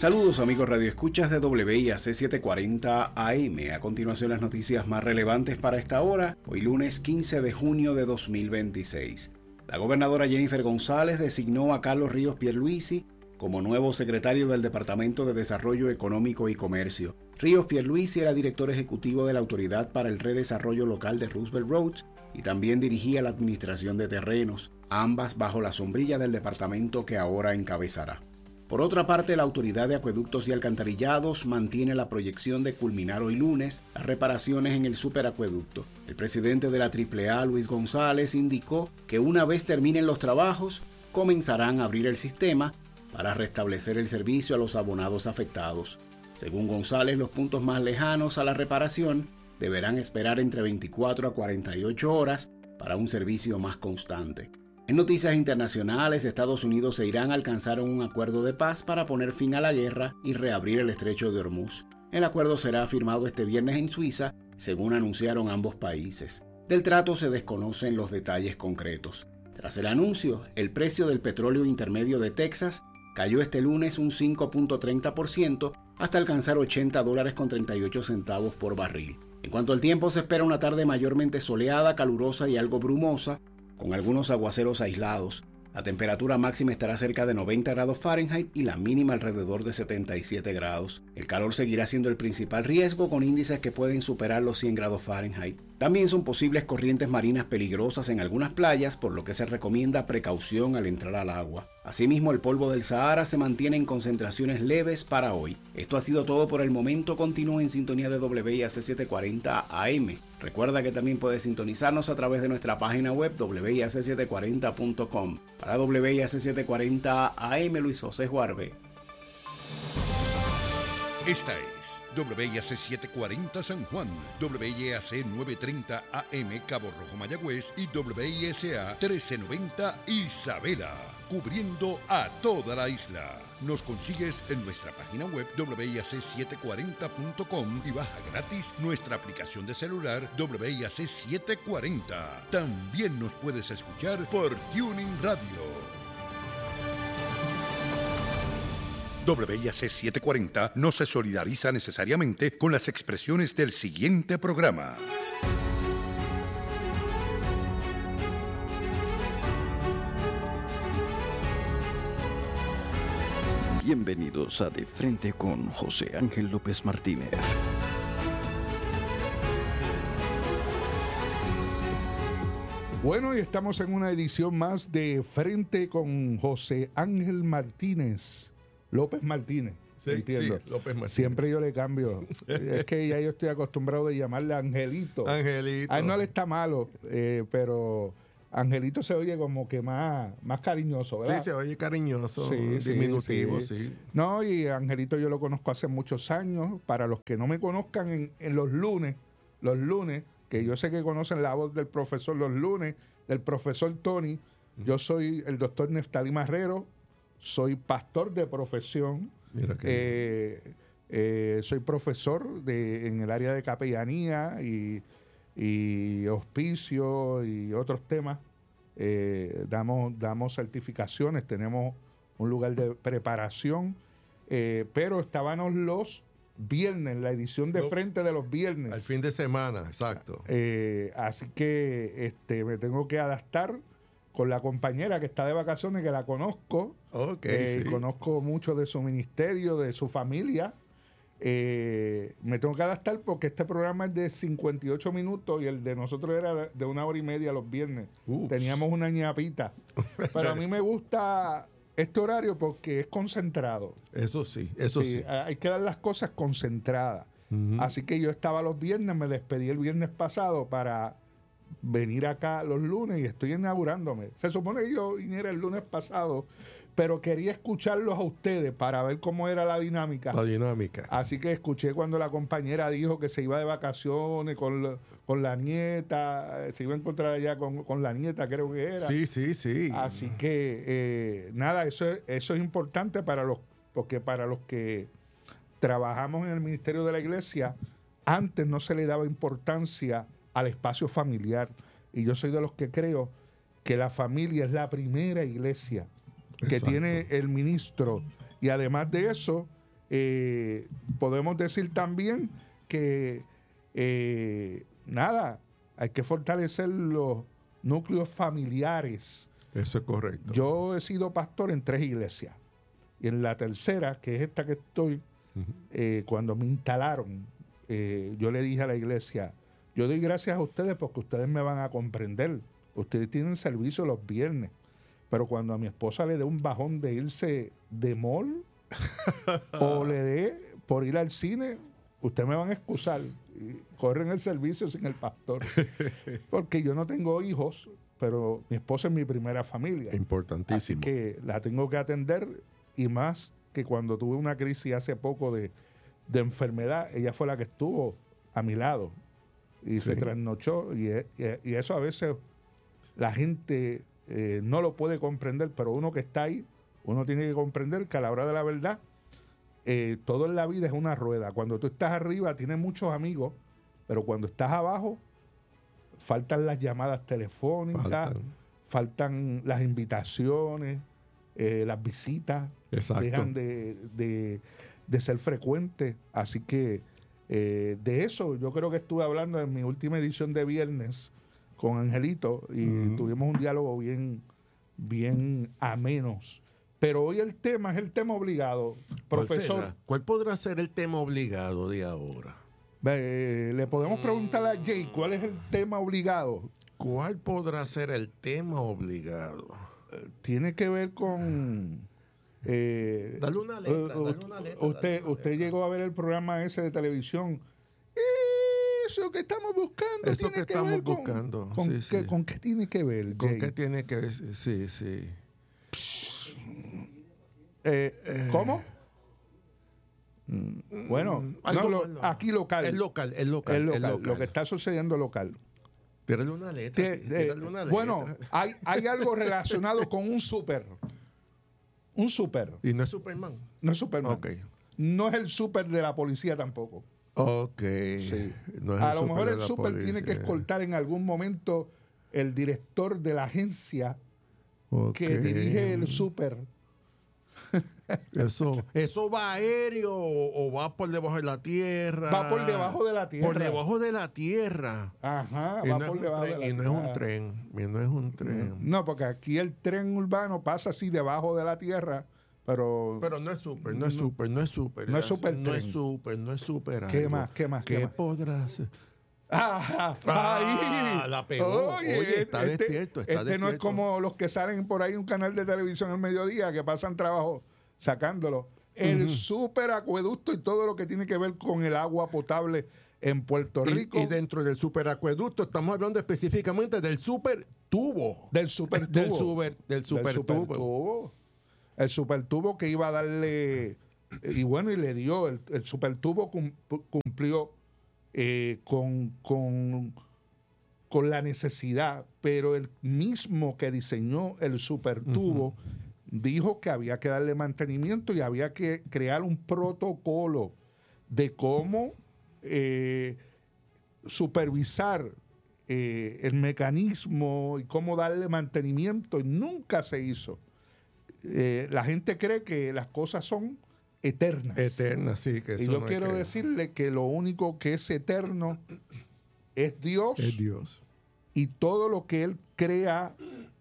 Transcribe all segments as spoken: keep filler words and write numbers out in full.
Saludos amigos radioescuchas de W I A C setecientos cuarenta A M. A continuación las noticias más relevantes para esta hora, hoy lunes quince de junio de dos mil veintiséis. La gobernadora Jennifer González designó a Carlos Ríos Pierluisi como nuevo secretario del Departamento de Desarrollo Económico y Comercio. Ríos Pierluisi era director ejecutivo de la Autoridad para el Redesarrollo Local de Roosevelt Roads y también dirigía la administración de terrenos, ambas bajo la sombrilla del departamento que ahora encabezará. Por otra parte, la Autoridad de Acueductos y Alcantarillados mantiene la proyección de culminar hoy lunes las reparaciones en el superacueducto. El presidente de la triple A, Luis González, indicó que una vez terminen los trabajos, comenzarán a abrir el sistema para restablecer el servicio a los abonados afectados. Según González, los puntos más lejanos a la reparación deberán esperar entre veinticuatro a cuarenta y ocho horas para un servicio más constante. En noticias internacionales, Estados Unidos e Irán alcanzaron un acuerdo de paz para poner fin a la guerra y reabrir el estrecho de Hormuz. El acuerdo será firmado este viernes en Suiza, según anunciaron ambos países. Del trato se desconocen los detalles concretos. Tras el anuncio, el precio del petróleo intermedio de Texas cayó este lunes un cinco punto treinta por ciento hasta alcanzar ochenta dólares con treinta y ocho centavos por barril. En cuanto al tiempo, se espera una tarde mayormente soleada, calurosa y algo brumosa, con algunos aguaceros aislados. La temperatura máxima estará cerca de noventa grados Fahrenheit y la mínima alrededor de setenta y siete grados. El calor seguirá siendo el principal riesgo, con índices que pueden superar los cien grados Fahrenheit. También son posibles corrientes marinas peligrosas en algunas playas, por lo que se recomienda precaución al entrar al agua. Asimismo, el polvo del Sahara se mantiene en concentraciones leves para hoy. Esto ha sido todo por el momento. Continúa en sintonía de W I A C setecientos cuarenta A M. Recuerda que también puedes sintonizarnos a través de nuestra página web w i a c setecientos cuarenta punto com. Para W I A C setecientos cuarenta A M, Luis José Juarbe. Esta es W I A C setecientos cuarenta San Juan, W I A C novecientos treinta A M Cabo Rojo Mayagüez y W I S A trece noventa Isabela, cubriendo a toda la isla. Nos consigues en nuestra página web w i a c setecientos cuarenta punto com y baja gratis nuestra aplicación de celular W I A C setecientos cuarenta. También nos puedes escuchar por Tuning Radio. W I A C setecientos cuarenta no se solidariza necesariamente con las expresiones del siguiente programa. Bienvenidos a De Frente con José Ángel López Martínez. Bueno, y estamos en una edición más de Frente con José Ángel Martínez. López Martínez. Sí, entiendo. sí, López Martínez. Siempre yo le cambio. Es que ya yo estoy acostumbrado de llamarle Angelito. Angelito. A él no le está malo, eh, pero Angelito se oye como que más, más cariñoso, ¿verdad? Sí, se oye cariñoso, Sí, sí, diminutivo, sí. sí. No, y Angelito yo lo conozco hace muchos años. Para los que no me conozcan, en, en los lunes, los lunes, que yo sé que conocen la voz del profesor los lunes, del profesor Tony, yo soy el doctor Neftalí Marrero, soy pastor de profesión. Mira que eh, eh, soy profesor de, en el área de capellanía y, y hospicio y otros temas. Eh, damos, damos certificaciones, tenemos un lugar de preparación, eh, pero estábamos los viernes, la edición de No, frente de los viernes. al fin de semana, exacto. Eh, así que este, me tengo que adaptar con la compañera que está de vacaciones, que la conozco. Ok, eh, sí. Conozco mucho de su ministerio, de su familia. Eh, me tengo que adaptar porque este programa es de cincuenta y ocho minutos y el de nosotros era de una hora y media los viernes. Ups. Teníamos una ñapita. Pero a mí me gusta este horario porque es concentrado. Eso sí, eso sí. Sí, hay que dar las cosas concentradas. Ujú. Así que yo estaba los viernes, me despedí el viernes pasado para venir acá los lunes y estoy inaugurándome. Se supone que yo viniera el lunes pasado, pero quería escucharlos a ustedes para ver cómo era la dinámica. La dinámica. Así que escuché cuando la compañera dijo que se iba de vacaciones con, la- con la nieta, se iba a encontrar allá con, con la nieta, creo que era. Sí, sí, sí. Así que eh, nada, eso es, eso es importante para los, porque para los que trabajamos en el ministerio de la iglesia, antes no se le daba importancia al espacio familiar. Y yo soy de los que creo que la familia es la primera iglesia que Exacto. tiene el ministro. Y además de eso, eh, podemos decir también que eh, nada, hay que fortalecer los núcleos familiares. Eso es correcto. Yo he sido pastor en tres iglesias. Y en la tercera, que es esta que estoy, uh-huh. eh, cuando me instalaron, eh, yo le dije a la iglesia, yo doy gracias a ustedes porque ustedes me van a comprender. Ustedes tienen servicio los viernes. Pero cuando a mi esposa le dé un bajón de irse de mall o le dé por ir al cine, ustedes me van a excusar. Y corren el servicio sin el pastor. Porque yo no tengo hijos, pero mi esposa es mi primera familia. Importantísimo. Así que la tengo que atender, y más que cuando tuve una crisis hace poco de, de enfermedad, ella fue la que estuvo a mi lado y sí. se trasnochó. Y, y, y eso a veces la gente eh, no lo puede comprender, pero uno que está ahí, uno tiene que comprender que a la hora de la verdad, eh, todo en la vida es una rueda. Cuando tú estás arriba tienes muchos amigos, pero cuando estás abajo faltan las llamadas telefónicas, faltan, faltan las invitaciones, eh, las visitas, exacto. dejan de, de, de ser frecuentes. Así que eh, de eso yo creo que estuve hablando en mi última edición de viernes con Angelito y uh-huh. tuvimos un diálogo bien, bien ameno. Pero hoy el tema es el tema obligado. Profesor, ¿cuál, ¿cuál podrá ser el tema obligado de ahora? Eh, le podemos preguntar a Jay cuál es el tema obligado. ¿Cuál podrá ser el tema obligado? Eh, tiene que ver con eh, dale una letra, uh, dale una letra usted dale una usted letra. llegó a ver el programa ese de televisión. Eso que estamos buscando eso tiene que, que estamos ver con, buscando con, sí, qué, sí. con qué tiene que ver, con Jay? qué tiene que ver, sí, sí. Eh, eh, ¿Cómo? Bueno, algo, no, lo, algo. aquí local. Es local, es local, es local, es local. Lo que está sucediendo local. Pídale una letra. Te, eh, una letra. Bueno, hay, hay algo relacionado con un súper. Un súper. ¿Y no es Superman? No es Superman. Ok. No es el súper de la policía tampoco. Ok. Sí. No es a el lo mejor de el la súper policía. tiene que escoltar en algún momento el director de la agencia okay. que dirige el súper. Eso, eso va aéreo o, o va por debajo de la tierra. Va por debajo de la tierra. Por debajo de la tierra. Ajá, y va no por debajo tren, de la y tierra. no es un tren. Y no es un tren. No, porque aquí el tren urbano pasa así debajo de la tierra, pero... Pero no es súper, no es súper, no es súper. No es súper No es tren. súper, no es súper. ¿Qué más? ¿Qué más? ¿Qué, ¿Qué más? podrá ser? Ah, Ah, ahí. la pegó. Oye, está este, despierto, está este no es despierto. como los que salen por ahí en un canal de televisión al mediodía que pasan trabajo sacándolo. El Uh-huh. súper acueducto y todo lo que tiene que ver con el agua potable en Puerto Rico. Y, y dentro del superacueducto estamos hablando específicamente del super tubo. Del super Del tubo. super, del super tubo. supertubo. El supertubo que iba a darle, y bueno, y le dio, el, el supertubo cum, cumplió eh, con, con, con la necesidad, pero el mismo que diseñó el supertubo uh-huh. dijo que había que darle mantenimiento y había que crear un protocolo de cómo eh, supervisar eh, el mecanismo y cómo darle mantenimiento, y nunca se hizo. Eh, la gente cree que las cosas son eternas. Eternas, sí. Que eso y yo no quiero que... decirle que lo único que es eterno es Dios. Es Dios. Y todo lo que Él crea,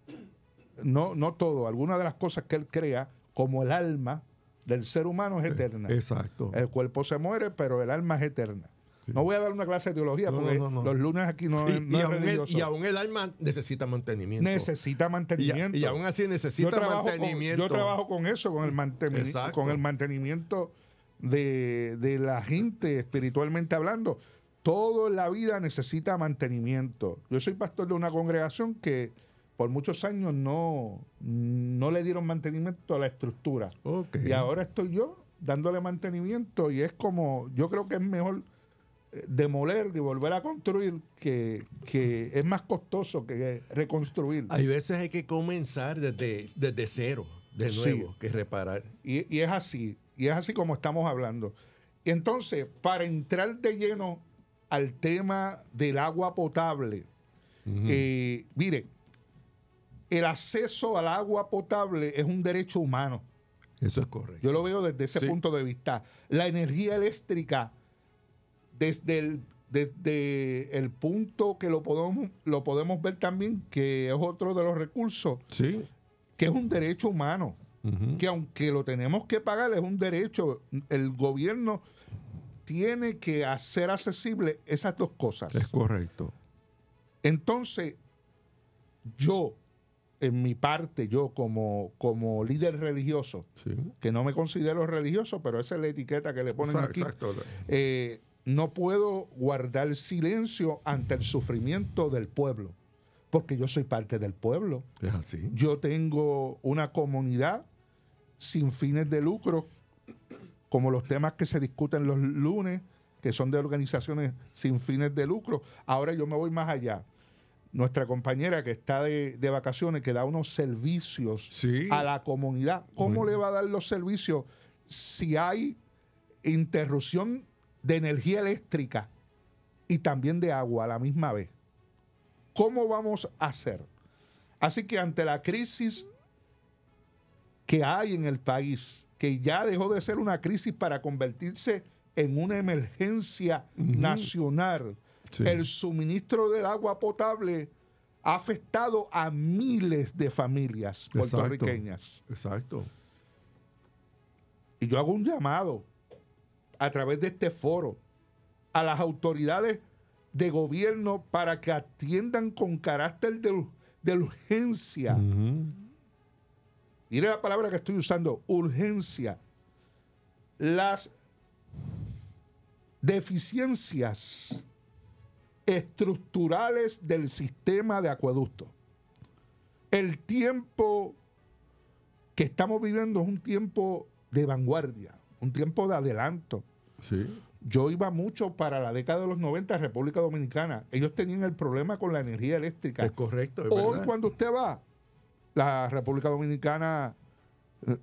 no, no todo, algunas de las cosas que Él crea, como el alma del ser humano es eterna. Exacto. El cuerpo se muere, pero el alma es eterna. Sí. No voy a dar una clase de teología no, porque no, no, no. los lunes aquí no, y, no y es aún religioso. El, y aún el alma necesita mantenimiento. Necesita mantenimiento. Y, y aún así necesita yo trabajo mantenimiento. Con, yo trabajo con eso, con el, manteni- con el mantenimiento de, de la gente espiritualmente hablando. Todo en la vida necesita mantenimiento. Yo soy pastor de una congregación que por muchos años no, no le dieron mantenimiento a la estructura. Okay. Y ahora estoy yo dándole mantenimiento y es como, yo creo que es mejor demoler y volver a construir, que, que es más costoso que reconstruir. Hay veces hay que comenzar desde, desde cero, de nuevo, sí. que reparar. Y, y es así, y es así como estamos hablando. Y entonces, para entrar de lleno al tema del agua potable, uh-huh. eh, mire, el acceso al agua potable es un derecho humano. Eso es correcto. Yo lo veo desde ese Sí. punto de vista. La energía eléctrica, desde el, desde el punto que lo podemos, lo podemos ver también, que es otro de los recursos, Sí. que es un derecho humano, Ujú. que aunque lo tenemos que pagar, es un derecho. El gobierno tiene que hacer accesible esas dos cosas. Es correcto. Entonces, yo, en mi parte, yo como, como líder religioso, Sí. que no me considero religioso, pero esa es la etiqueta que le ponen Exacto, aquí, exacto. eh, no puedo guardar silencio ante el sufrimiento del pueblo, porque yo soy parte del pueblo. Es así. Yo tengo una comunidad sin fines de lucro, como los temas que se discuten los lunes, que son de organizaciones sin fines de lucro. Ahora yo me voy más allá. Nuestra compañera que está de, de vacaciones, que da unos servicios Sí. a la comunidad, ¿cómo Muy le va a dar los servicios si hay interrupción de energía eléctrica y también de agua a la misma vez? ¿Cómo vamos a hacer? Así que ante la crisis que hay en el país, que ya dejó de ser una crisis para convertirse en una emergencia Ujú. nacional, Sí. el suministro del agua potable ha afectado a miles de familias Exacto. puertorriqueñas. Exacto. Y yo hago un llamado a través de este foro a las autoridades de gobierno para que atiendan con carácter de, de urgencia. Ujú. Mire la palabra que estoy usando, urgencia. Las deficiencias estructurales del sistema de acueducto. El tiempo que estamos viviendo es un tiempo de vanguardia, un tiempo de adelanto. Sí. Yo iba mucho para la década de los noventa a República Dominicana. Ellos tenían el problema con la energía eléctrica. Es correcto. Es Hoy verdad. cuando usted va, la República Dominicana eh,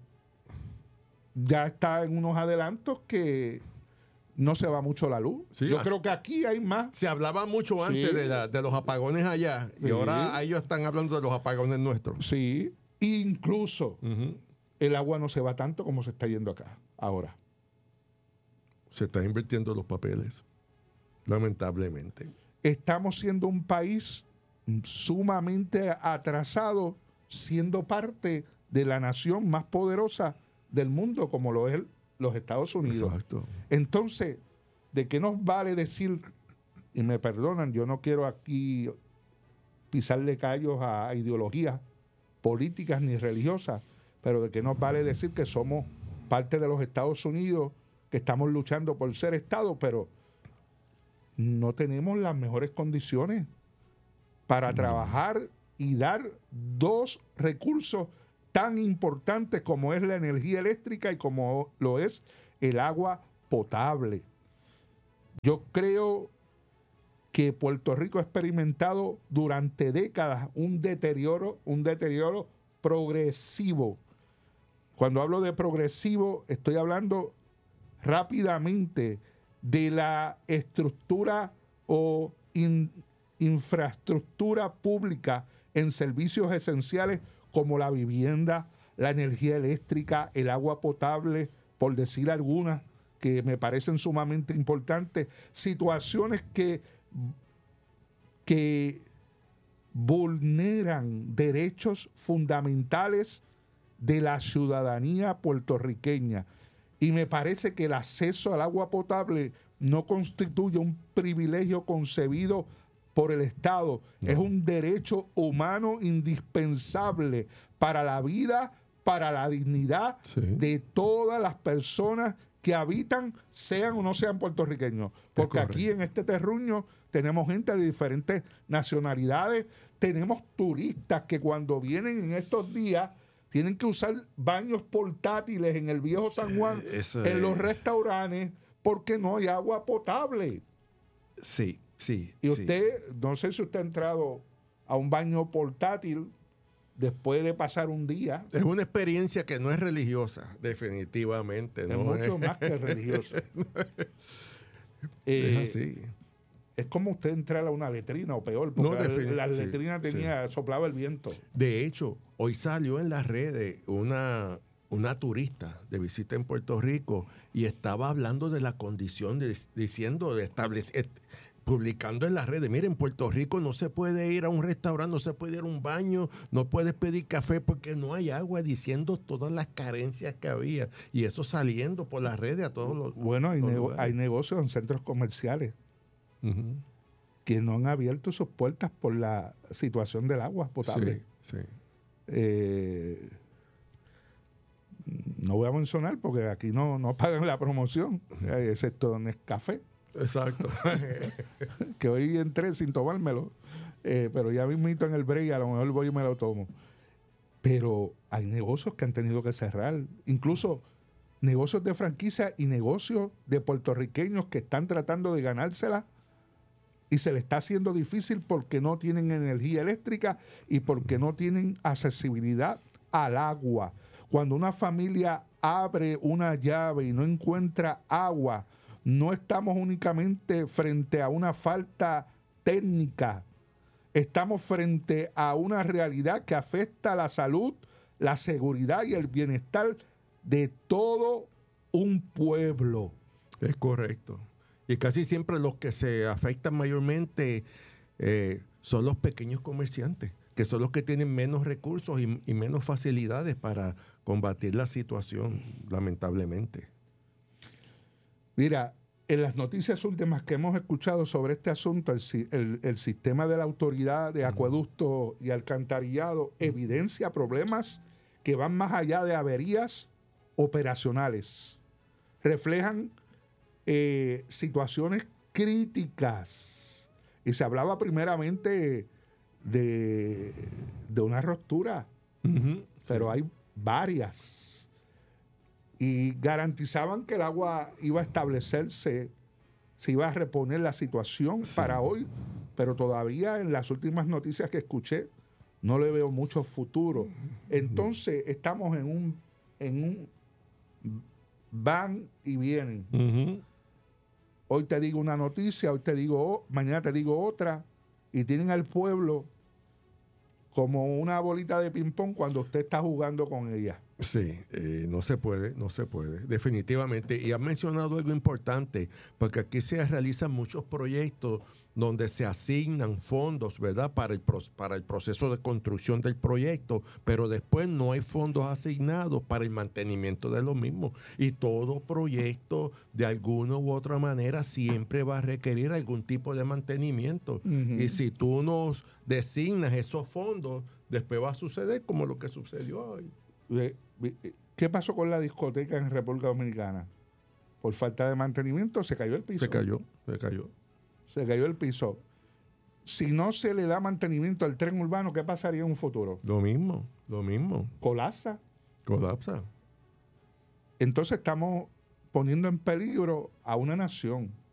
ya está en unos adelantos que no se va mucho la luz. Sí, Yo así- creo que aquí hay más. Se hablaba mucho antes Sí. de, la- de los apagones allá y Sí. ahora ellos están hablando de los apagones nuestros. Sí, incluso Ujú. el agua no se va tanto como se está yendo acá ahora. Se están invirtiendo los papeles, lamentablemente. Estamos siendo un país sumamente atrasado, siendo parte de la nación más poderosa del mundo, como lo es el- los Estados Unidos. Exacto. Entonces, ¿de qué nos vale decir, y me perdonan, yo no quiero aquí pisarle callos a ideologías políticas ni religiosas, pero de qué nos vale decir que somos parte de los Estados Unidos, que estamos luchando por ser Estado, pero no tenemos las mejores condiciones para trabajar y dar dos recursos tan importantes como es la energía eléctrica y como lo es el agua potable. Yo creo que Puerto Rico ha experimentado durante décadas un deterioro, un deterioro progresivo. Cuando hablo de progresivo, estoy hablando rápidamente de la estructura o in- infraestructura pública en servicios esenciales como la vivienda, la energía eléctrica, el agua potable, por decir algunas que me parecen sumamente importantes, situaciones que, que vulneran derechos fundamentales de la ciudadanía puertorriqueña. Y me parece que el acceso al agua potable no constituye un privilegio concebido por el Estado, No. es un derecho humano indispensable para la vida, para la dignidad Sí. de todas las personas que habitan, sean o no sean puertorriqueños. Porque correcto. aquí en este terruño tenemos gente de diferentes nacionalidades, tenemos turistas que cuando vienen en estos días tienen que usar baños portátiles en el viejo San Juan, Eh, eso en los es- restaurantes, porque no hay agua potable. Sí, sí. Y sí. usted, no sé si usted ha entrado a un baño portátil después de pasar un día. Es una experiencia que no es religiosa, definitivamente. Es no mucho más que religioso. Eh, Es así. Es como usted entrar a una letrina o peor, No, porque defini- la sí, letrina tenía, soplaba el viento. De hecho, hoy salió en las redes una, una turista de visita en Puerto Rico y estaba hablando de la condición, de, diciendo, de establecer, publicando en las redes, miren, en Puerto Rico no se puede ir a un restaurante, no se puede ir a un baño, no puedes pedir café porque no hay agua, diciendo todas las carencias que había. Y eso saliendo por las redes a todos los... Bueno, hay, los nego- lugares. hay negocios en centros comerciales Uh-huh. que no han abierto sus puertas por la situación del agua potable. Sí, sí. Eh, no voy a mencionar porque aquí no, no pagan la promoción, eh, excepto Nescafé, Exacto. que hoy entré sin tomármelo, eh, pero ya mismito en el break a lo mejor voy y me lo tomo. Pero hay negocios que han tenido que cerrar, incluso negocios de franquicia y negocios de puertorriqueños que están tratando de ganársela y se le está haciendo difícil porque no tienen energía eléctrica y porque no tienen accesibilidad al agua. Cuando una familia abre una llave y no encuentra agua, no estamos únicamente frente a una falta técnica, estamos frente a una realidad que afecta la salud, la seguridad y el bienestar de todo un pueblo. Es correcto. Y casi siempre los que se afectan mayormente eh, son los pequeños comerciantes, que son los que tienen menos recursos y, y menos facilidades para combatir la situación, lamentablemente. Mira, en las noticias últimas que hemos escuchado sobre este asunto, el, si- el- el sistema de la autoridad de acueducto y alcantarillado evidencia problemas que van más allá de averías operacionales. Reflejan eh, situaciones críticas. Y se hablaba primeramente de, de una ruptura, Uh-huh. pero hay varias. Y garantizaban que el agua iba a establecerse, se iba a reponer la situación Sí. para hoy, pero todavía en las últimas noticias que escuché no le veo mucho futuro. Entonces estamos en un, en un van y vienen. Uh-huh. Hoy te digo una noticia, hoy te digo, o- mañana te digo otra, y tienen al pueblo como una bolita de ping-pong cuando usted está jugando con ella. Sí, eh, no se puede, no se puede, definitivamente. Y has mencionado algo importante, porque aquí se realizan muchos proyectos donde se asignan fondos, ¿verdad?, para el, pro- para el proceso de construcción del proyecto, pero después no hay fondos asignados para el mantenimiento de los mismos. Y todo proyecto, de alguna u otra manera, siempre va a requerir algún tipo de mantenimiento. Ujú. Y si tú nos designas esos fondos, después va a suceder como lo que sucedió hoy. Eh, eh, ¿Qué pasó con la discoteca en República Dominicana? Por falta de mantenimiento se cayó el piso. Se cayó, se cayó. Se cayó el piso. Si no se le da mantenimiento al tren urbano, ¿qué pasaría en un futuro? Lo mismo, lo mismo. Colapsa. Colapsa. Entonces estamos poniendo en peligro a una nación.